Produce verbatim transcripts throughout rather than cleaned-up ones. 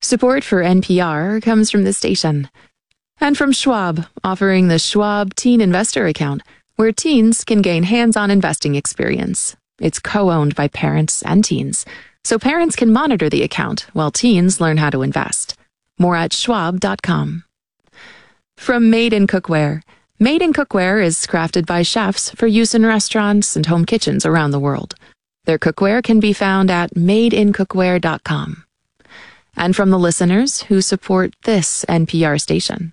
Support for N P R comes from the station. And from Schwab, offering the Schwab Teen Investor Account, where teens can gain hands-on investing experience. It's co-owned by parents and teens, so parents can monitor the account while teens learn how to invest. More at schwab dot com. From Made in Cookware. Made in Cookware is crafted by chefs for use in restaurants and home kitchens around the world. Their cookware can be found at made in cookware dot com. And from the listeners who support this N P R station.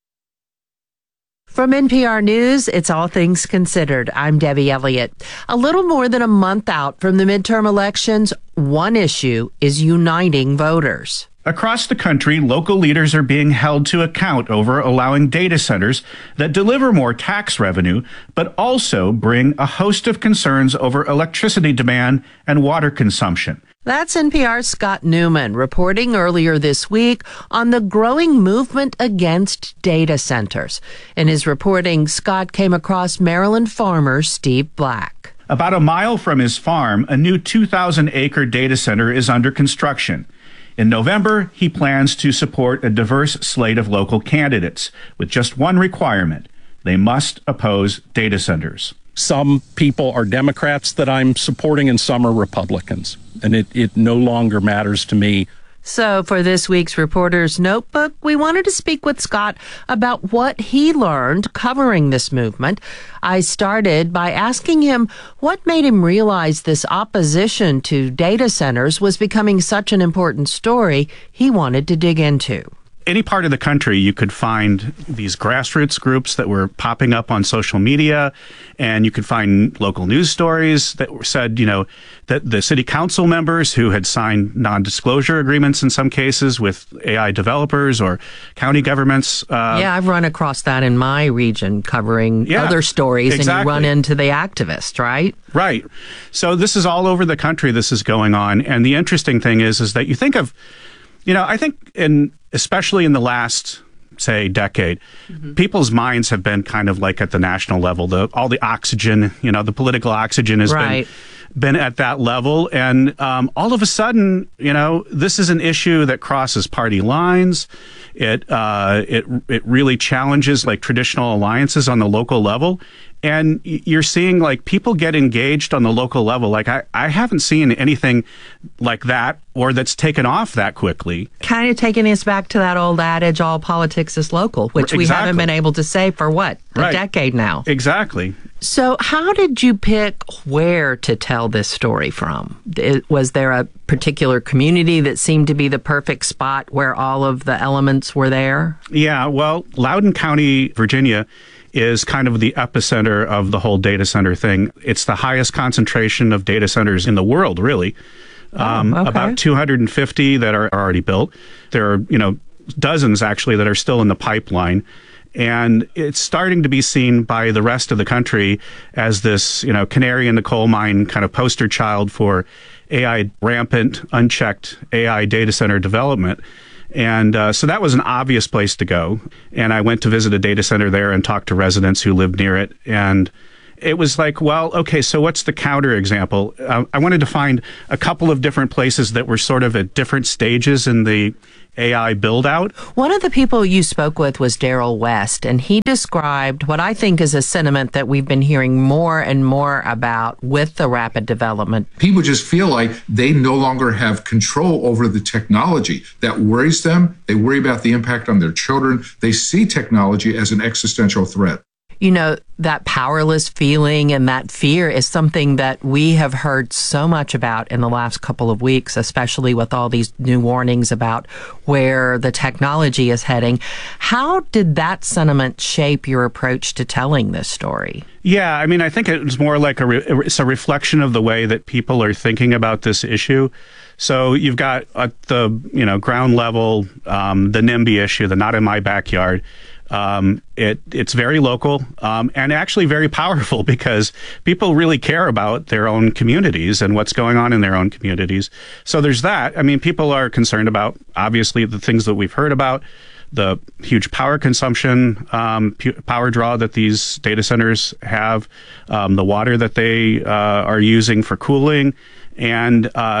From N P R News, it's All Things Considered. I'm Debbie Elliott. A little more than a month out from the midterm elections, one issue is uniting voters. Across the country, local leaders are being held to account over allowing data centers that deliver more tax revenue, but also bring a host of concerns over electricity demand and water consumption. That's N P R's Scott Newman reporting earlier this week on the growing movement against data centers. In his reporting, Scott came across Maryland farmer Steve Black. About a mile from his farm, a new two thousand acre data center is under construction. In November, he plans to support a diverse slate of local candidates with just one requirement: they must oppose data centers. Some people are Democrats that I'm supporting and some are Republicans, and it, it no longer matters to me. So for this week's Reporter's Notebook, we wanted to speak with Scott about what he learned covering this movement. I started by asking him what made him realize this opposition to data centers was becoming such an important story he wanted to dig into. Any part of the country, you could find these grassroots groups that were popping up on social media, and you could find local news stories that said, you know, that the city council members who had signed non-disclosure agreements in some cases with A I developers or county governments. Uh, yeah, I've run across that in my region covering yeah, other stories, exactly. And you run into the activist, right? Right. So this is all over the country. This is going on. And the interesting thing is, is that you think of, you know, I think in, especially in the last, say, decade, mm-hmm. people's minds have been kind of like at the national level. The all the oxygen, you know, the political oxygen has right. been been at that level. And um, all of a sudden, you know, this is an issue that crosses party lines. It uh, it it really challenges like traditional alliances on the local level. And you're seeing like people get engaged on the local level. Like I, I haven't seen anything like that or that's taken off that quickly. Kind of taking us back to that old adage, all politics is local, which we exactly. haven't been able to say for what, a right. decade now. Exactly. So how did you pick where to tell this story from? Was there a particular community that seemed to be the perfect spot where all of the elements were there? Yeah, well, Loudoun County, Virginia, is kind of the epicenter of the whole data center thing. It's the highest concentration of data centers in the world, really. Um, oh, okay. About two hundred fifty that are already built. There are, you know, dozens actually that are still in the pipeline. And it's starting to be seen by the rest of the country as this, you know, canary in the coal mine kind of poster child for A I, rampant, unchecked A I data center development. And uh, so that was an obvious place to go. And I went to visit a data center there and talked to residents who lived near it. And it was like, well, okay, so what's the counter example? Uh, I wanted to find a couple of different places that were sort of at different stages in the A I build out. One of the people you spoke with was Daryl West, and he described what I think is a sentiment that we've been hearing more and more about with the rapid development. People just feel like they no longer have control over the technology. That worries them. They worry about the impact on their children. They see technology as an existential threat. You know, that powerless feeling and that fear is something that we have heard so much about in the last couple of weeks, especially with all these new warnings about where the technology is heading. How did that sentiment shape your approach to telling this story? Yeah, I mean, I think it's more like a re- it's a reflection of the way that people are thinking about this issue. So you've got at the, you know, ground level, um, the NIMBY issue, the not in my backyard. Um, it, it's very local, um, and actually very powerful because people really care about their own communities and what's going on in their own communities. So there's that. I mean, people are concerned about, obviously, the things that we've heard about, the huge power consumption, um, pu- power draw that these data centers have, um, the water that they uh, are using for cooling, and uh,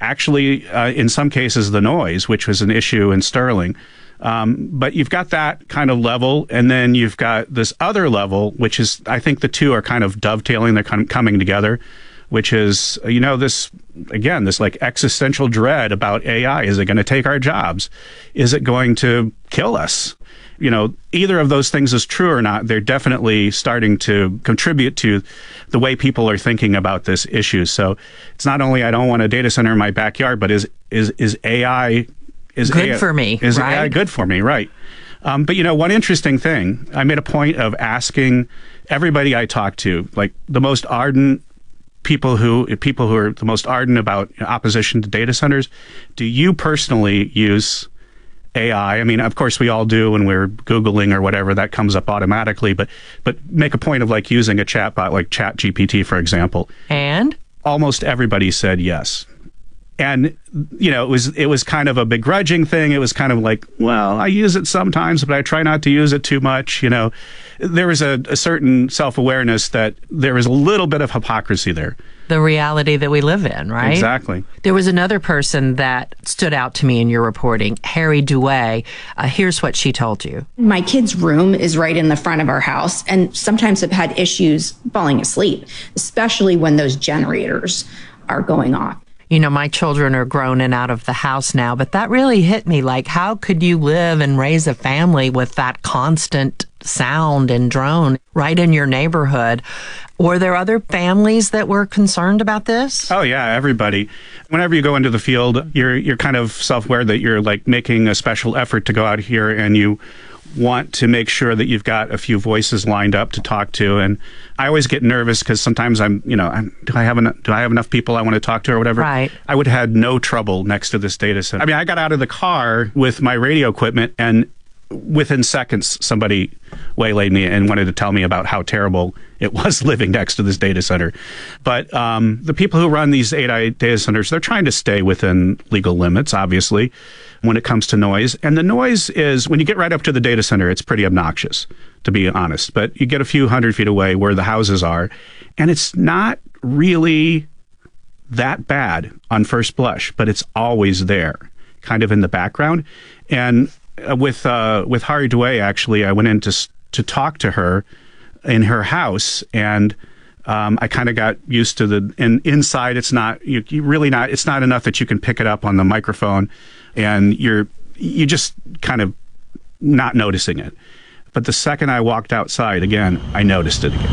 actually, uh, in some cases, the noise, which was an issue in Sterling. Um, but you've got that kind of level, and then you've got this other level, which is, I think the two are kind of dovetailing, they're kind of coming together, which is, you know, this, again, this like existential dread about A I. Is it going to take our jobs? Is it going to kill us? You know, either of those things is true or not, they're definitely starting to contribute to the way people are thinking about this issue. So it's not only I don't want a data center in my backyard, but is is is A I is good A I, for me? Is right? A I good for me? Right. Um, but you know, one interesting thing, I made a point of asking everybody I talked to, like the most ardent people who people who are the most ardent about opposition to data centers, do you personally use A I? I mean, of course, we all do when we're Googling or whatever, that comes up automatically, but but make a point of like using a chatbot like ChatGPT, for example. And almost everybody said yes. And, you know, it was it was kind of a begrudging thing. It was kind of like, well, I use it sometimes, but I try not to use it too much. You know, there was a, a certain self-awareness that there was a little bit of hypocrisy there. The reality that we live in, right? Exactly. There was another person that stood out to me in your reporting, Harry Duay. Uh, here's what she told you. My kid's room is right in the front of our house, and sometimes I've had issues falling asleep, especially when those generators are going off. You know, my children are grown and out of the house now, but that really hit me. Like, how could you live and raise a family with that constant sound and drone right in your neighborhood? Were there other families that were concerned about this? Oh, yeah, everybody. Whenever you go into the field, you're you're kind of self-aware that you're like making a special effort to go out here, and you want to make sure that you've got a few voices lined up to talk to. And I always get nervous because sometimes I'm, you know, I'm, do I have enough, do I have enough people I want to talk to or whatever? Right. I would have had no trouble next to this data center. I mean, I got out of the car with my radio equipment, and within seconds, somebody waylaid me and wanted to tell me about how terrible it was living next to this data center. But um, the people who run these A I data centers, they're trying to stay within legal limits, obviously, when it comes to noise. And the noise is, when you get right up to the data center, it's pretty obnoxious, to be honest. But you get a few hundred feet away where the houses are, and it's not really that bad on first blush, but it's always there, kind of in the background. And uh, with uh, with Hari Duay, actually, I went in to, to talk to her in her house, and Um, I kind of got used to the, and inside it's not, you, you really not, it's not enough that you can pick it up on the microphone, and you're, you just kind of not noticing it. But the second I walked outside, again, I noticed it again.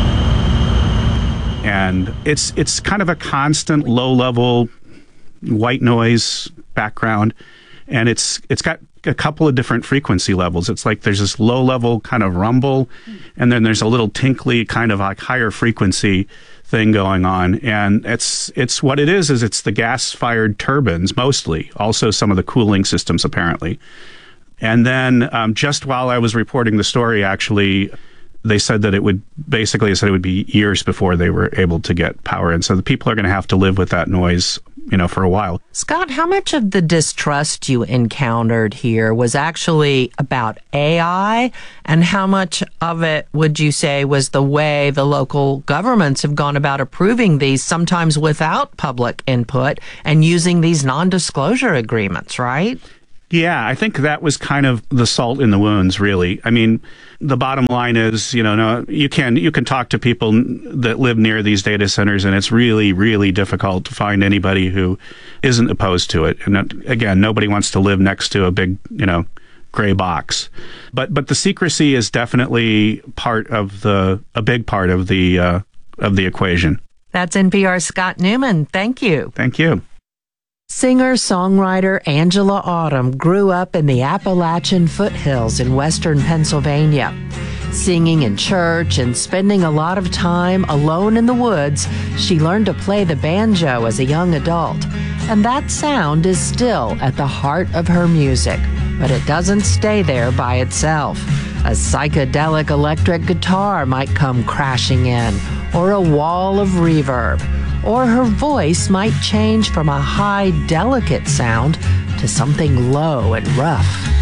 And it's, it's kind of a constant low level white noise background. And it's, it's got a couple of different frequency levels. It's like there's this low level kind of rumble, and then there's a little tinkly kind of like higher frequency thing going on. And it's it's what it is is it's the gas fired turbines mostly, also some of the cooling systems apparently. And then um, just while I was reporting the story, actually, they said that it would basically said it would be years before they were able to get power. And so the people are going to have to live with that noise, you know, for a while. Scott, how much of the distrust you encountered here was actually about A I, and how much of it would you say was the way the local governments have gone about approving these, sometimes without public input, and using these non-disclosure agreements, right? Yeah, I think that was kind of the salt in the wounds, really. I mean, the bottom line is, you know, no, you can you can talk to people that live near these data centers, and it's really, really difficult to find anybody who isn't opposed to it. And again, nobody wants to live next to a big, you know, gray box. But but the secrecy is definitely part of the a big part of the uh, of the equation. That's N P R's Scott Newman. Thank you. Thank you. Singer-songwriter Angela Autumn grew up in the Appalachian foothills in western Pennsylvania. Singing in church and spending a lot of time alone in the woods, she learned to play the banjo as a young adult. And that sound is still at the heart of her music, but it doesn't stay there by itself. A psychedelic electric guitar might come crashing in, or a wall of reverb. Or her voice might change from a high, delicate sound to something low and rough.